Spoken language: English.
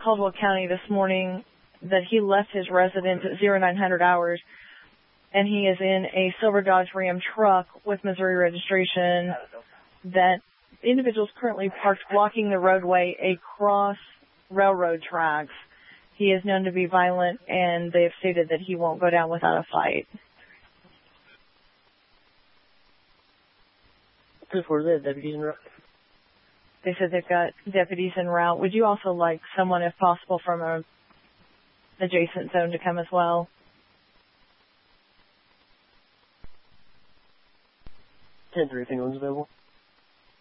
Caldwell County this morning that he left his residence at 0900 hours, and he is in a silver Dodge Ram truck with Missouri registration. That individual is currently parked blocking the roadway across railroad tracks. He is known to be violent, and they have stated that he won't go down without a fight. Just were the deputies en route? They said they've got deputies en route. Would you also like someone, if possible, from a adjacent zone to come as well? 10-3, if anyone's available.